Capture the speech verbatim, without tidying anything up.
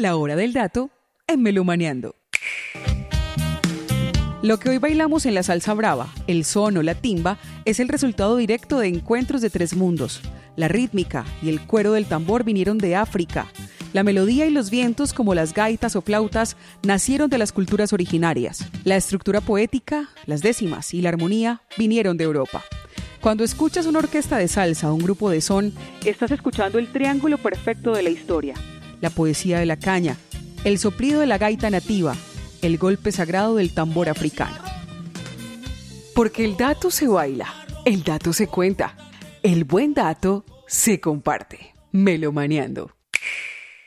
La hora del dato en Melomaneando. Lo que hoy bailamos en la salsa brava, el son o la timba, es el resultado directo de encuentros de tres mundos. La rítmica y el cuero del tambor vinieron de África. La melodía y los vientos, como las gaitas o flautas, nacieron de las culturas originarias. La estructura poética, las décimas y la armonía vinieron de Europa. Cuando escuchas una orquesta de salsa o un grupo de son, estás escuchando el triángulo perfecto de la historia. La poesía de la caña, el soplido de la gaita nativa, el golpe sagrado del tambor africano. Porque el dato se baila, el dato se cuenta, el buen dato se comparte. Melomaneando.